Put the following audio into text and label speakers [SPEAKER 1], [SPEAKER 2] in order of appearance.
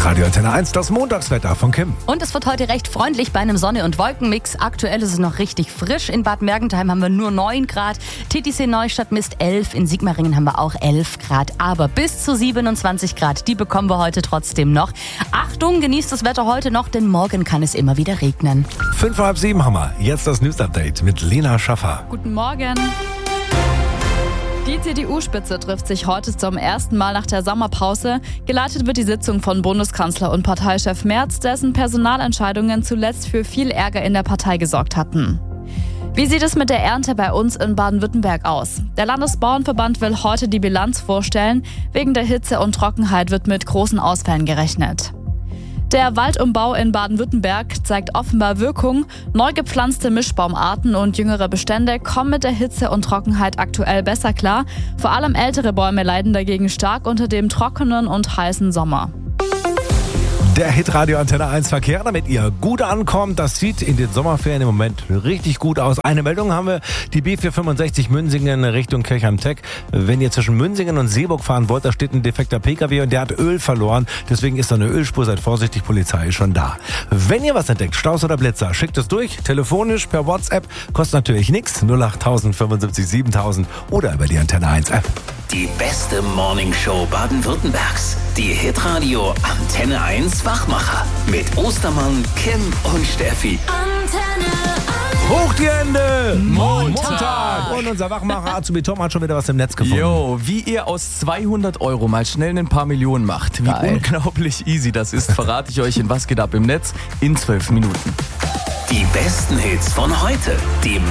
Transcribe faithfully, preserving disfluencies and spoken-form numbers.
[SPEAKER 1] Hitradio Antenne eins, das Montagswetter von Kim.
[SPEAKER 2] Und es wird heute recht freundlich bei einem Sonne- und Wolkenmix. Aktuell ist es noch richtig frisch. In Bad Mergentheim haben wir nur neun Grad. Titisee Neustadt misst elf. In Sigmaringen haben wir auch elf Grad. Aber bis zu siebenundzwanzig Grad, die bekommen wir heute trotzdem noch. Achtung, genießt das Wetter heute noch, denn morgen kann es immer wieder regnen.
[SPEAKER 1] Fünf vor halb sieben haben wir. Jetzt das News-Update mit Lena Schaffer.
[SPEAKER 3] Guten Morgen. Die C D U-Spitze trifft sich heute zum ersten Mal nach der Sommerpause. Geleitet wird die Sitzung von Bundeskanzler und Parteichef Merz, dessen Personalentscheidungen zuletzt für viel Ärger in der Partei gesorgt hatten. Wie sieht es mit der Ernte bei uns in Baden-Württemberg aus? Der Landesbauernverband will heute die Bilanz vorstellen. Wegen der Hitze und Trockenheit wird mit großen Ausfällen gerechnet. Der Waldumbau in Baden-Württemberg zeigt offenbar Wirkung. Neu gepflanzte Mischbaumarten und jüngere Bestände kommen mit der Hitze und Trockenheit aktuell besser klar. Vor allem ältere Bäume leiden dagegen stark unter dem trockenen und heißen Sommer.
[SPEAKER 1] Der Hitradio Antenne eins Verkehr, damit ihr gut ankommt. Das sieht in den Sommerferien im Moment richtig gut aus. Eine Meldung haben wir, die B vierhundertfünfundsechzig Münsingen Richtung Kirchheim-Teck. Wenn ihr zwischen Münsingen und Seeburg fahren wollt, da steht ein defekter Pkw und der hat Öl verloren. Deswegen ist da eine Ölspur, seid vorsichtig, Polizei ist schon da. Wenn ihr was entdeckt, Staus oder Blitzer, schickt es durch, telefonisch, per WhatsApp, kostet natürlich nichts, null acht tausend fünfundsiebzig siebentausend oder über die Antenne eins App.
[SPEAKER 4] Die beste Morningshow Baden-Württembergs. Die Hitradio Antenne eins Wachmacher. Mit Ostermann, Kim und Steffi.
[SPEAKER 2] Antenne eins.
[SPEAKER 1] Hoch die Hände!
[SPEAKER 5] Montag.
[SPEAKER 1] Montag! Und unser Wachmacher Azubi Tom hat schon wieder was im Netz gefunden.
[SPEAKER 5] Jo, wie ihr aus zweihundert Euro mal schnell ein paar Millionen macht. Wie
[SPEAKER 2] Geil.
[SPEAKER 5] unglaublich easy das ist, verrate ich euch in Was geht ab im Netz in zwölf Minuten.
[SPEAKER 4] Die besten Hits von heute. Die